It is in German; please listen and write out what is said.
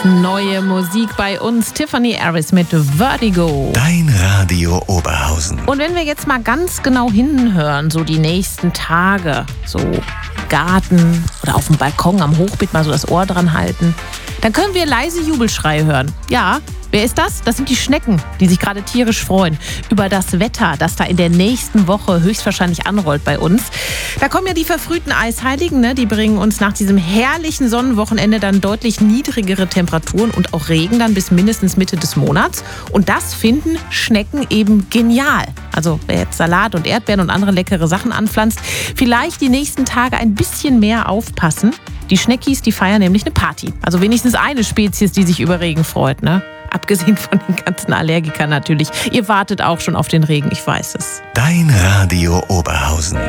Neue Musik bei uns. Tiffany Harris mit Vertigo. Dein Radio Oberhausen. Und wenn wir jetzt mal ganz genau hinhören, so die nächsten Tage, so im Garten oder auf dem Balkon am Hochbeet mal so das Ohr dran halten, dann können wir leise Jubelschreie hören. Ja, wer ist das? Das sind die Schnecken, die sich gerade tierisch freuen über das Wetter, das da in der nächsten Woche höchstwahrscheinlich anrollt bei uns. Da kommen ja die verfrühten Eisheiligen, ne? Die bringen uns nach diesem herrlichen Sonnenwochenende dann deutlich niedrigere Temperaturen und auch Regen dann bis mindestens Mitte des Monats. Und das finden Schnecken eben genial. Also wer jetzt Salat und Erdbeeren und andere leckere Sachen anpflanzt, vielleicht die nächsten Tage ein bisschen mehr aufpassen. Die Schneckis, die feiern nämlich eine Party. Also wenigstens eine Spezies, die sich über Regen freut, ne? Abgesehen von den ganzen Allergikern natürlich. Ihr wartet auch schon auf den Regen, ich weiß es. Dein Radio Oberhausen.